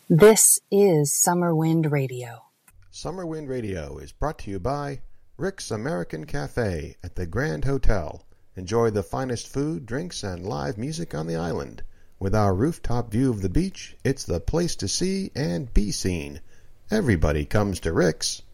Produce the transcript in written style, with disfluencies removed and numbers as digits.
This is Summer Wind Radio. Summer Wind Radio is brought to you by Rick's American Cafe at the Grand Hotel. Enjoy the finest food, drinks, and live music on the island. With our rooftop view of the beach, it's the place to see and be seen. Everybody comes to Rick's.